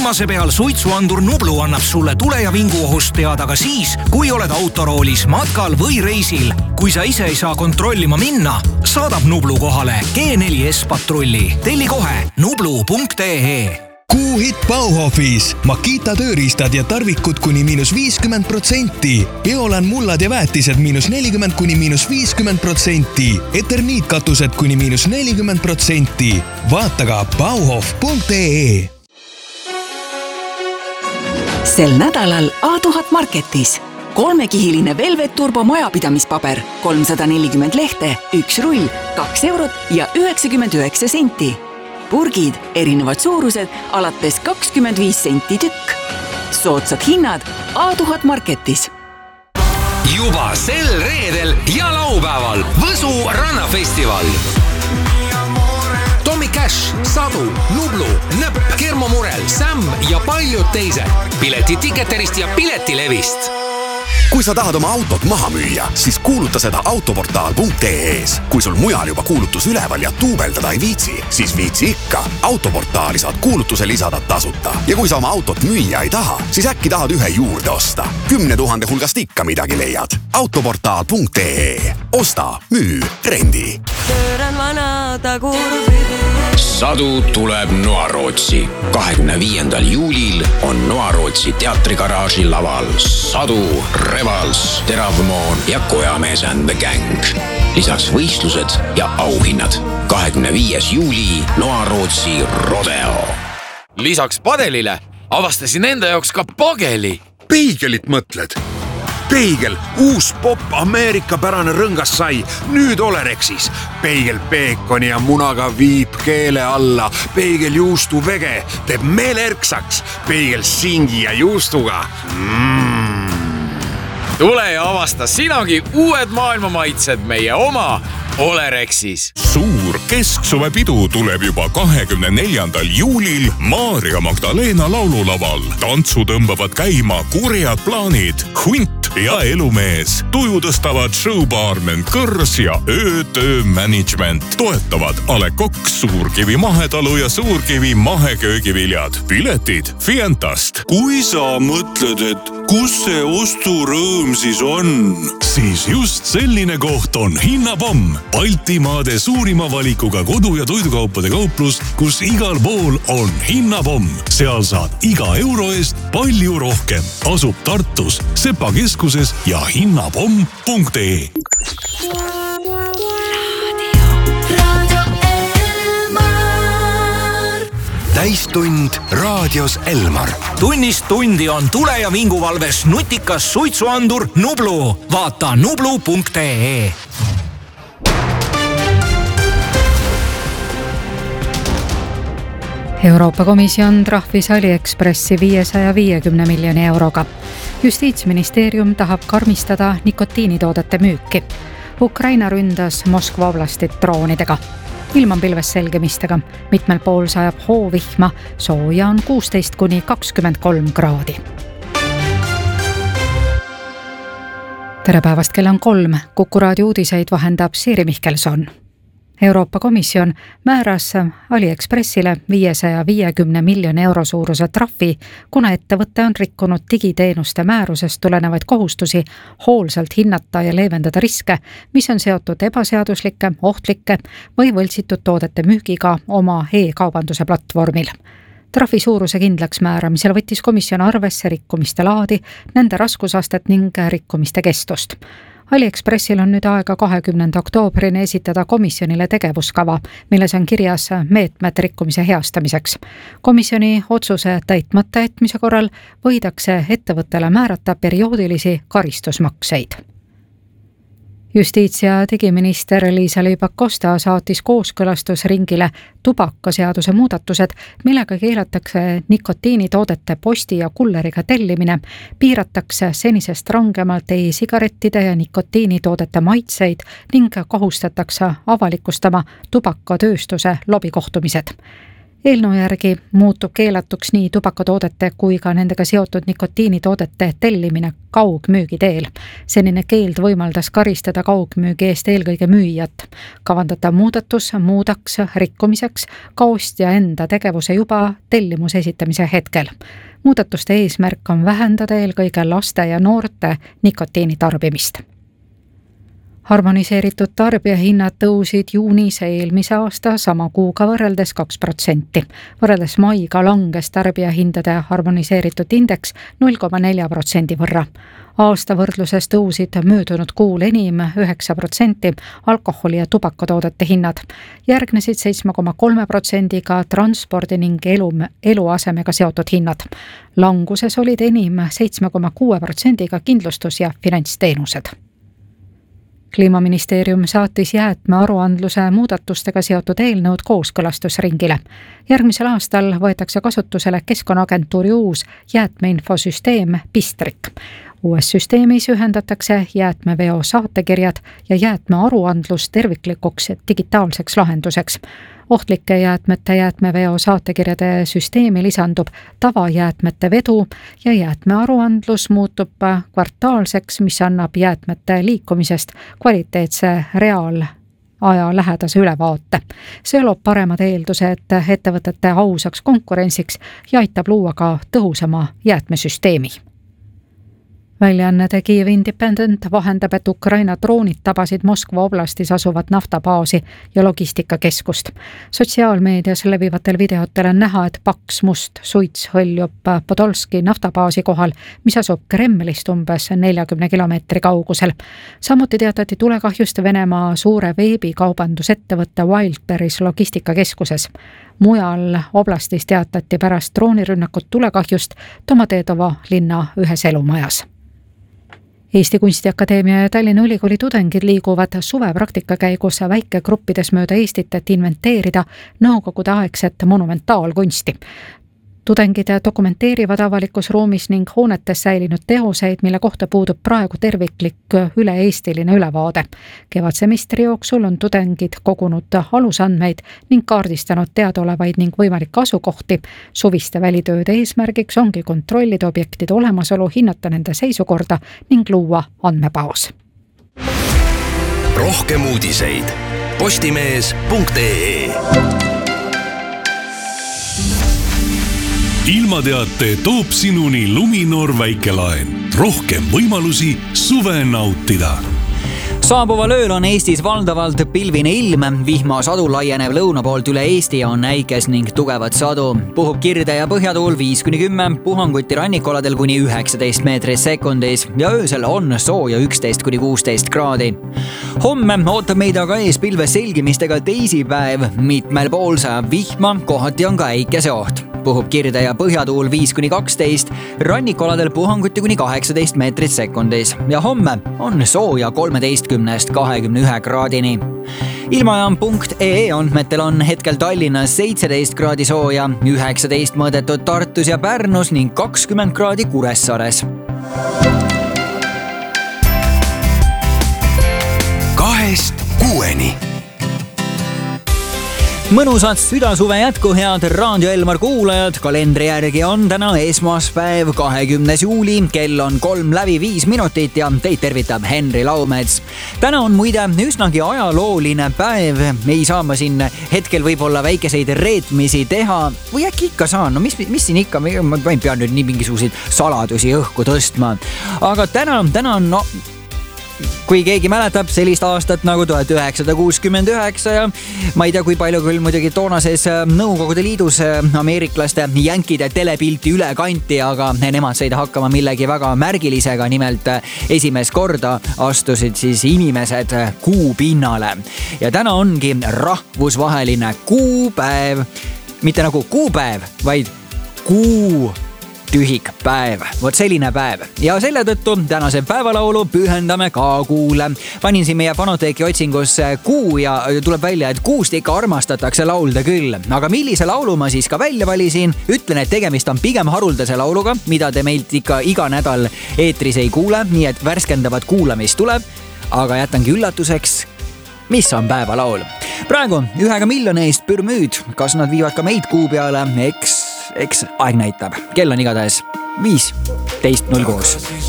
Viimase peal suitsuandur Nublu annab sulle tule- ja vinguohust teada ka siis, kui oled autoroolis, matkal või reisil. Kui sa ise ei saa kontrollima minna, saadab Nublu kohale G4S patrulli. Telli kohe nublu.ee. Kuuhitt Bauhofis. Makita tööriistad ja tarvikud kuni -50%. Biolan mullad ja väetised -40 kuni -50%. Eterniitkatused kuni -40%. Vaata ka bauhof.ee. Sel nädalal A1000 Marketis. 3-kihiline Velvet Turbo majapidamispaber, 340 lehte, 1 rull, 2 eurot ja 99 senti. Purgid, erinevad suurused, alates 25 senti tükk. Soodsad hinnad A1000 Marketis. Juba sel reedel ja laupäeval Võsu rannafestival. Tommy Cash, Sadu, Nublu, Nõpp, Kermo Murel, Sam ja paljud teised. Pileti Ticketerist ja Piletilevist. Kui sa tahad oma autot maha müüa, siis kuuluta seda autoportaal.ee-s. Kui sul mujal juba kuulutus üleval ja tuubeldada ei viitsi, siis viitsi ikka. Autoportaali saad kuulutuse lisada tasuta. Ja kui sa oma autot müüa ei taha, siis äkki tahad ühe juurde osta. 10 000 hulgast ikka midagi leiad. Autoportaal.ee. Osta, müü, rendi. Pööran vana tagurpidi. Sadu tuleb Noarootsi. 25. juulil on Noarootsi teatrigaraaži laval Sadu, Revals, Teravmoon ja Kojamees and the Gang. Lisaks võistlused ja auhinnad. 25. juuli Noarootsi Rodeo. Lisaks padelile avastasin enda jaoks ka pageli. Peigelit mõtled? Peigel, uus pop Ameerika pärane rõngas sai, nüüd Olerexis. Peigel peekoni ja munaga viib keele alla. Peigel juustu vege teeb meele erksaks. Peigel singi ja juustuga. Tule ja avasta sinagi uued maailmamaitsed meie oma Olerexis. Suur kesksuvepidu tuleb juba 24. juulil Maarja Magdalena laululaval. Tantsu tõmbavad käima kurjad plaanid, Hunt ja Elumees. Tuju tõstavad showbaarmen Kõrs ja Öötöö management. Toetavad A. Le Coq, Suurkivi mahetalu ja Suurkivi maheköögiviljad. Piletid Fientast. Kui sa mõtled, et kus see osturõõm siis on, siis just selline koht on Hinnapomm. Baltimaade suurima valikuga kodu- ja toidukaupade kauplus, kus igal pool on Hinnapomm. Seal saad iga euro eest palju rohkem. Asub Tartus, Sepa keskuses ja hinnapomm.ee. Täistund raadios Elmar. Tunnist tundi on tule- ja vinguvalves nutikas suitsuandur Nublu. Vaata nublu.ee. Euroopa Komisjon trahvis AliExpressi 550 miljoni euroga. Justiitsministeerium tahab karmistada nikotiinitoodete müüki. Ukraina ründas Moskva oblastit droonidega. Ilm on pilves selgemistega. Mitmel pool sajab hoovihma. Sooja on 16 kuni 23 kraadi. Tere päevast, kell on 3. Kuku raadio uudiseid vahendab Siiri Mihkelson. Euroopa Komisjon määras AliExpressile 550 miljoni euro suuruse trahvi, kuna ettevõte on rikkunud digiteenuste määrusest tulenevaid kohustusi hoolsalt hinnata ja leevendada riske, mis on seotud ebaseaduslike, ohtlike või võltsitud toodete müügiga oma e-kaubanduse platvormil. Trahvi suuruse kindlaks määramisel võttis komisjon arvesse rikkumiste laadi, nende raskusastet ning rikkumiste kestust. AliExpressil on nüüd aega 20. oktoobrini esitada komisjonile tegevuskava, milles on kirjas meetmed rikkumise heastamiseks. Komisjoni otsuse täitmata jätmise korral võidakse ettevõttele määrata perioodilisi karistusmakseid. Justiits- ja digiminister Liisa-Ly Pakosta saatis kooskõlastusringile tubakaseaduse muudatused, millega keelatakse nikotiinitoodete posti ja kulleriga tellimine, piiratakse senisest rangemalt e-sigarettide ja nikotiinitoodete maitseid ning kohustatakse avalikustama tubakatööstuse lobikohtumised. Eelnõu järgi muutub keelatuks nii tubakatoodete kui ka nendega seotud nikotiinitoodete tellimine kaugmüügi teel. Senine keeld võimaldas karistada kaugmüügi eest eelkõige müüjat. Kavandatav muudatus muudaks rikkumiseks ka ostja enda tegevuse juba tellimuse esitamise hetkel. Muudatuste eesmärk on vähendada eelkõige laste ja noorte nikotiini tarbimist. Harmoniseeritud tarbijahinnad tõusid juunis eelmise aasta sama kuuga võrreldes 2%. Võrreldes maiga langes tarbijahindade harmoniseeritud indeks 0,4% võrra. Aasta võrdluses tõusid möödunud kuul enim 9% alkoholi ja tubakatoodete hinnad. Järgnesid 7,3%-ga transpordi ning eluasemega seotud hinnad. Languses olid enim 7,6%-ga kindlustus- ja finantsteenused. Kliimaministeerium saatis jäätmearuandluse muudatustega seotud eelnõud kooskõlastusringile. Järgmisel aastal võetakse kasutusele Keskkonnaagentuuri uus jäätmeinfosüsteem Pistrik. Uues süsteemis ühendatakse jäätmeveo saatekirjad ja jäätmearuandlus terviklikuks digitaalseks lahenduseks. Ohtlike jäätmete jäätmeveo saatekirjade süsteemi lisandub tavajäätmete vedu ja jäätmearuandlus muutub kvartaalseks, mis annab jäätmete liikumisest kvaliteetse reaalaja lähedase ülevaate. See loob paremad eeldused ettevõtete ausaks konkurentsiks ja aitab luua ka tõhusama jäätmesüsteemi. Väljaanne The Kyiv Independent vahendab, et Ukraina droonid tabasid Moskva oblastis asuvat naftabaasi ja logistikakeskust. Sotsiaalmeedias levivatel videotel on näha, et paks must suits hõljub Podolski naftabaasi kohal, mis asub Kremlist umbes 40 kilomeetri kaugusel. Samuti teatati tulekahjust Venemaa suure veebikaubandusettevõtte Wildberries logistikakeskuses. Mujal oblastis teatati pärast droonirünnakut tulekahjust Domodedovo linna ühes elumajas. Eesti Kunstiakadeemia ja Tallinna Ülikooli tudengid liiguvad suvepraktika käigus väikegruppides mööda Eestit, et inventeerida nõukogude aegset monumentaalkunsti. Tudengid dokumenteerivad avalikus ruumis ning hoonetes säilinud teoseid, mille kohta puudub praegu terviklik üle-eestiline ülevaade. Kevadsemestri jooksul on tudengid kogunud alusandmeid ning kaardistanud teadaolevaid ning võimalikke asukohti. Suviste välitööde eesmärgiks ongi kontrollida objektide olemasolu, hinnata nende seisukorda ning luua andmebaas. Rohkem uudiseid postimees.ee. Ilmateate toob sinuni Luminor väikelaen. Rohkem võimalusi suve nautida. Saabuval ööl on Eestis valdavalt pilvine ilm, vihmasadu laieneb lõuna poolt üle Eesti ja on näikes ning tugevat sadu. Puhub kirde ja põhjatuul 5-10, puhanguti rannikoladel kuni 19 meetrit sekundis ja öösel on sooja 11-16 kraadi. Homme ootab meid aga ees pilve selgimistega teisipäev, mitmel pool sajab vihma, kohati on ka äikeseoht. Puhub kirde ja põhjatuul 5-12, rannikoladel puhanguti kuni 18 meetrit sekundis ja homme on sooja 13-21 kraadini. Ilmajaam.ee andmetel on hetkel Tallinnas 17 kraadi sooja, 19 mõõdetud Tartus ja Pärnus ning 20 kraadi Kuressaares. 2-6. Mõnusat südasuve jätku, head Raadio Elmar kuulajad. Kalendri järgi on täna esmaspäev, 20. juuli, kell on 3:05 ja teid tervitab Henri Laumets. Täna on muide üsnagi ajalooline päev. Ei saa ma siin hetkel võib-olla väikeseid reetmisi teha või äkki ikka saan. No mis siin ikka, ma pean nüüd nii mingisuguseid saladusi õhku tõstma. Aga täna on kui keegi mäletab sellist aastat nagu 1969 ja ma ei tea, kui palju küll muidugi toonases Nõukogude Liidus ameeriklaste jänkide telepilti üle kanti, aga nemad said hakkama millegi väga märgilisega. Nimelt esimest korda astusid siis inimesed kuu pinnale. Ja täna ongi rahvusvaheline kuupäev. Mitte nagu kuupäev, vaid kuu tühik päev. Vot selline päev. Ja selle tõttu tänase päevalaulu pühendame ka kuule. Panin siin meie Fanoteeki otsingus kuu ja tuleb välja, et kuust ikka armastatakse laulda küll. Aga millise laulu ma siis ka välja valisin? Ütlen, et tegemist on pigem haruldase lauluga, mida te meilt ikka iga nädal eetris ei kuule, nii et värskendavat kuulamist tuleb. Aga jätangi üllatuseks, mis on päevalaul. praegu 1 miljoni eest pürmüüd, kas nad viivad ka meid kuu peale, eks aeg näitab. Kell on igatahes 15.06.